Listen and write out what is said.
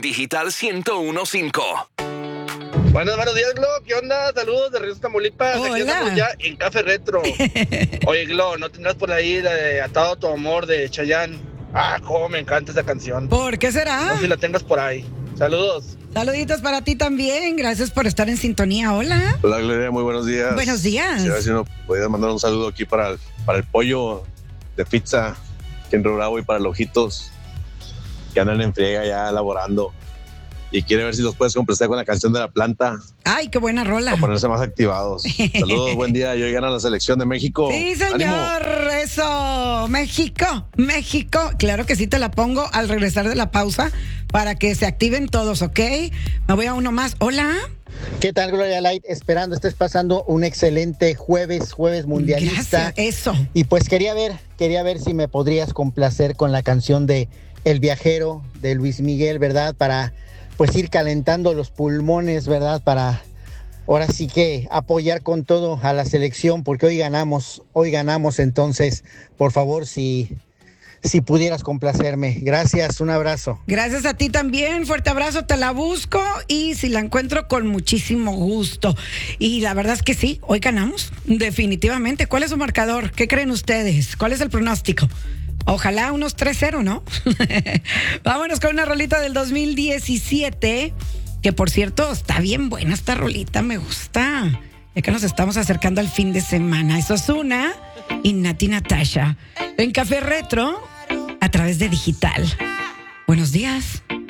Digital 101.5. Buenos días, Glo. ¿Qué onda? Saludos de Ríos, Tamaulipas. Hola. Aquí estamos ya en Café Retro. Oye, Glo, ¿no tendrás por ahí de Atado tu amor de Chayanne? Ah, cómo me encanta esa canción. ¿Por qué será? No sé si la tengas por ahí. Saludos. Saluditos para ti también. Gracias por estar en sintonía. Hola. Hola, Gloria, muy buenos días. Buenos días. Sí, a ver si uno podía mandar un saludo aquí para el pollo de pizza aquí en Río Bravo y para los ojitos que andan en friega ya elaborando. Y quiere ver si los puedes complacer con la canción de La Planta Ay, qué buena rola. para ponerse más activados. Saludos, buen día. Y hoy gana la selección de México. Sí, señor. ¡Ánimo! Eso. México. Claro que sí te la pongo al regresar de la pausa para que se activen todos, ¿ok? Me voy a uno más. Hola. ¿Qué tal, Gloria Light? Esperando estés pasando un excelente jueves mundialista. Gracias. Eso. Y pues quería ver si me podrías complacer con la canción de El Viajero de Luis Miguel, ¿verdad? Para pues ir calentando los pulmones, ¿verdad? Para ahora sí que apoyar con todo a la selección, porque hoy ganamos, entonces, por favor, si pudieras complacerme. Gracias, un abrazo. Gracias a ti también, fuerte abrazo, te la busco y si la encuentro con muchísimo gusto. Y la verdad es que sí, hoy ganamos, definitivamente. ¿Cuál es su marcador? ¿Qué creen ustedes? ¿Cuál es el pronóstico? Ojalá unos 3-0, ¿no? Vámonos con una rolita del 2017, que por cierto está bien buena esta rolita, me gusta. Ya que nos estamos acercando al fin de semana. Eso es una y Nati Natasha en Café Retro a través de Digital. Buenos días.